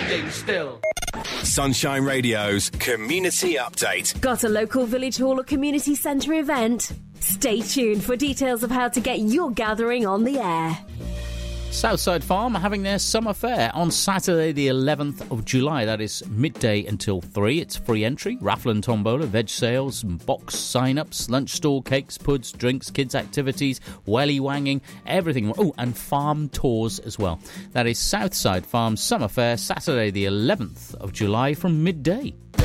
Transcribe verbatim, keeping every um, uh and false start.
standing still. Sunshine Radio's Community Update. Got a local village hall or community centre event? Stay tuned for details of how to get your gathering on the air. Southside Farm are having their summer fair on Saturday the eleventh of July. That is midday until three. It's free entry, raffle and tombola, veg sales, box sign-ups, lunch stall, cakes, puds, drinks, kids' activities, welly wanging, everything. Oh, and farm tours as well. That is Southside Farm Summer Fair, Saturday the eleventh of July from midday.